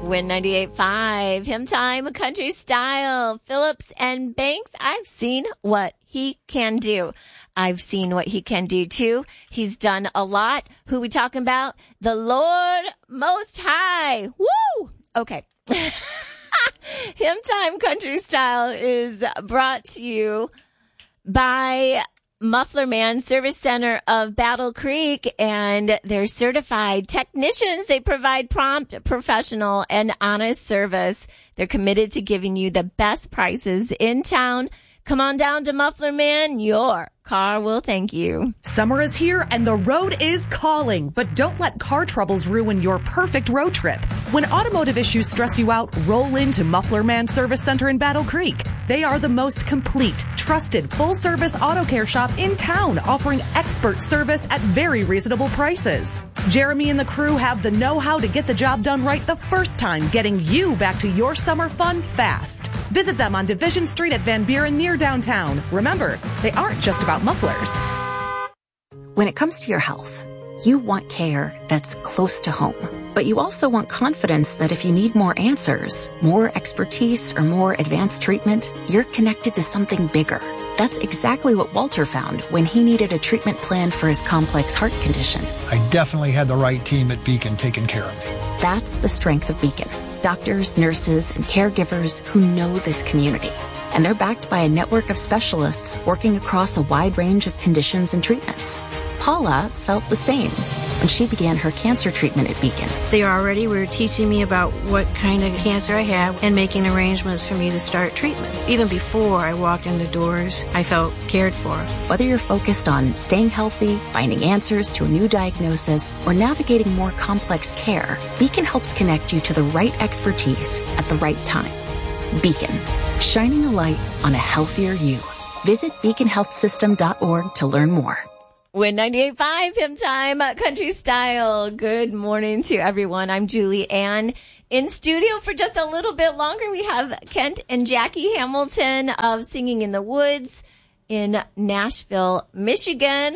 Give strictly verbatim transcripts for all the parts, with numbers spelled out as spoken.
Win ninety-eight point five, Hymn Time, Country Style, Phillips and Banks. I've seen what he can do. I've seen what he can do too. He's done a lot. Who we talking about? The Lord Most High. Woo! Okay. Hymn Time, Country Style is brought to you by Muffler Man Service Center of Battle Creek and their certified technicians. They provide prompt, professional, and honest service. They're committed to giving you the best prices in town. Come on down to Muffler Man. Your car will thank you. Summer is here and the road is calling, but don't let car troubles ruin your perfect road trip. When automotive issues stress you out, roll into Muffler Man Service Center in Battle Creek. They are the most complete, trusted, full-service auto care shop in town, offering expert service at very reasonable prices. Jeremy and the crew have the know-how to get the job done right the first time, getting you back to your summer fun fast. Visit them on Division Street at Van Buren near downtown. Remember, they aren't just about mufflers. When it comes to your health, you want care that's close to home. But you also want confidence that if you need more answers, more expertise, or more advanced treatment, you're connected to something bigger. That's exactly what Walter found when he needed a treatment plan for his complex heart condition. I definitely had the right team at Beacon taking care of me. That's the strength of Beacon. Doctors, nurses, and caregivers who know this community. And they're backed by a network of specialists working across a wide range of conditions and treatments. Paula felt the same when she began her cancer treatment at Beacon. They already were teaching me about what kind of cancer I had and making arrangements for me to start treatment. Even before I walked in the doors, I felt cared for. Whether you're focused on staying healthy, finding answers to a new diagnosis, or navigating more complex care, Beacon helps connect you to the right expertise at the right time. Beacon, shining a light on a healthier you. Visit beacon health system dot org to learn more. Win ninety-eight point five, Hymn Time, Country Style. Good morning to everyone. I'm Julie Ann. In studio for just a little bit longer, we have Kent and Jackie Hamilton of Singing in the Woods in Nashville, Michigan.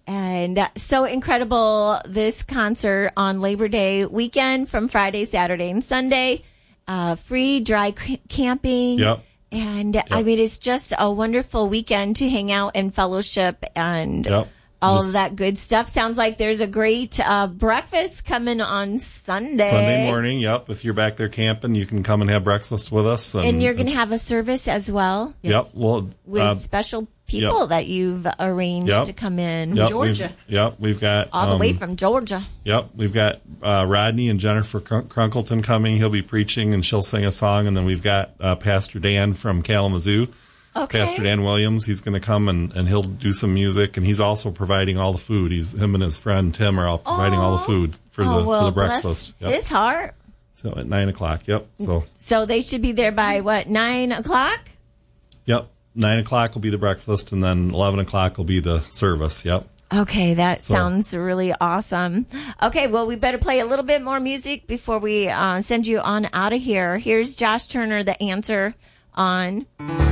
And so incredible, this concert on Labor Day weekend from Friday, Saturday, and Sunday. Uh, free dry c- camping. Yep. And yep. I mean, it's just a wonderful weekend to hang out and fellowship and yep. all Just, of that good stuff. Sounds like there's a great uh, breakfast coming on Sunday. Sunday morning, yep. If you're back there camping, you can come and have breakfast with us. And, and you're going to have a service as well? Yep. Well, with uh, special people yep. that you've arranged yep. to come in. Yep. Georgia. We've, yep. We've got... All the um, way from Georgia. Yep. We've got uh, Rodney and Jennifer Crun- Crunkleton coming. He'll be preaching and she'll sing a song. And then we've got uh, Pastor Dan from Kalamazoo. Okay. Pastor Dan Williams, he's going to come and, and he'll do some music, and he's also providing all the food. He's him and his friend Tim are all providing oh. all the food for oh, the well, for the breakfast. Bless yep. his heart. So at nine o'clock. Yep. So so they should be there by what, nine o'clock? Yep. Nine o'clock will be the breakfast, and then eleven o'clock will be the service. Yep. Okay, that so. sounds really awesome. Okay, well, we better play a little bit more music before we uh, send you on out of here. Here's Josh Turner, The Answer on